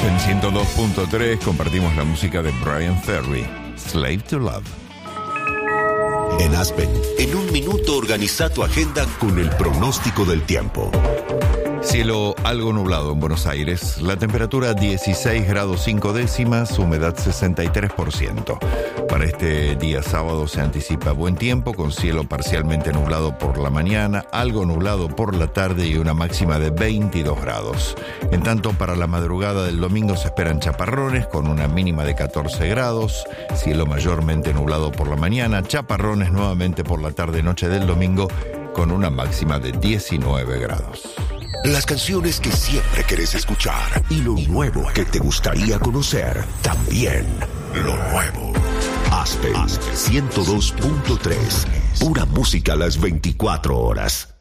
En 102.3 compartimos la música de Bryan Ferry, Slave to Love. En Aspen, en un minuto organiza tu agenda con el pronóstico del tiempo. Cielo algo nublado en Buenos Aires, la temperatura 16 grados 5 décimas, humedad 63%. Para este día sábado se anticipa buen tiempo, con cielo parcialmente nublado por la mañana, algo nublado por la tarde y una máxima de 22 grados. En tanto, para la madrugada del domingo se esperan chaparrones con una mínima de 14 grados, cielo mayormente nublado por la mañana, chaparrones nuevamente por la tarde-noche del domingo con una máxima de 19 grados. Las canciones que siempre querés escuchar y lo nuevo que te gustaría conocer. También lo nuevo. Aspen 102.3. Pura música a las 24 horas.